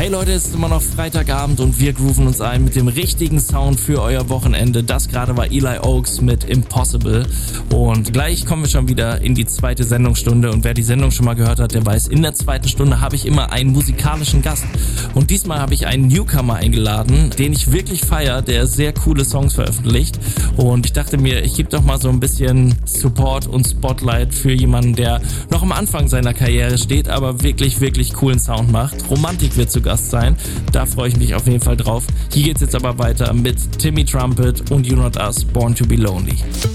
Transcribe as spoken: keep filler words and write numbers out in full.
Hey Leute, es ist immer noch Freitagabend und wir grooven uns ein mit dem richtigen Sound für euer Wochenende. Das gerade war Eli Oaks mit Impossible. Und gleich kommen wir schon wieder in die zweite Sendungsstunde. Und wer die Sendung schon mal gehört hat, der weiß, in der zweiten Stunde habe ich immer einen musikalischen Gast. Und diesmal habe ich einen Newcomer eingeladen, den ich wirklich feiere, der sehr coole Songs veröffentlicht. Und ich dachte mir, ich gebe doch mal so ein bisschen Support und Spotlight für jemanden, der noch am Anfang seiner Karriere steht, aber wirklich, wirklich coolen Sound macht. Romantik wird zu Gast sein. Da freue ich mich auf jeden Fall drauf. Hier geht's jetzt aber weiter mit Timmy Trumpet und You Not Us, Born to be Lonely.